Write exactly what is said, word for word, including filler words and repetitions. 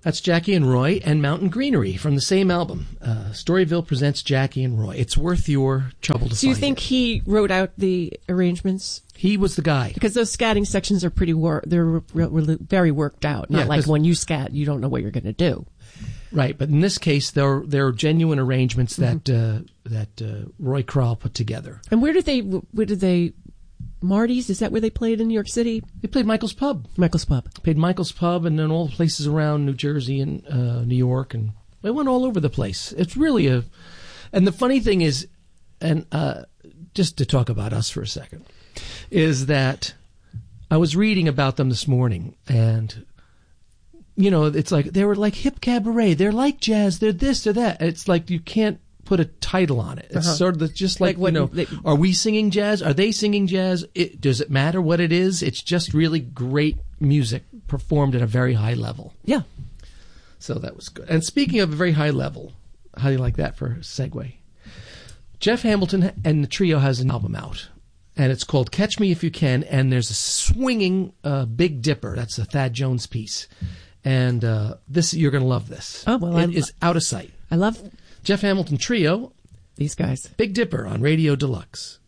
That's Jackie and Roy and Mountain Greenery from the same album. Uh, Storyville presents Jackie and Roy. It's worth your trouble to So you find think it. he wrote out the arrangements? He was the guy. Because those scatting sections are pretty wor- they're re- re- very worked out. Not Yeah, like 'cause- when you scat, you don't know what you're going to do. Right, but in this case, they're they're genuine arrangements that uh, that uh, Roy Kral put together. And where did they? Where did they? Marty's? Is that where they played in New York City? They played Michael's Pub. Michael's Pub. Played Michael's Pub, and then all the places around New Jersey and uh, New York, and they went all over the place. It's really a, and the funny thing is, and uh, just to talk about us for a second, is that I was reading about them this morning, and you know, it's like they were like hip cabaret. They're like jazz. They're this. They're that. It's like you can't put a title on it. It's Uh-huh. sort of the, just like, Like what you know, they- are we singing jazz? Are they singing jazz? It, does it matter what it is? It's just really great music performed at a very high level. Yeah. So that was good. And speaking of a very high level, how do you like that for a segue? Jeff Hamilton and the trio has an album out, and it's called Catch Me If You Can, and there's a swinging uh, Big Dipper. That's a Thad Jones piece. And uh, this, you're going to love this. Oh, well, It I- is Out of Sight. I love Jeff Hamilton Trio, these guys. Big Dipper on Radio Deluxe.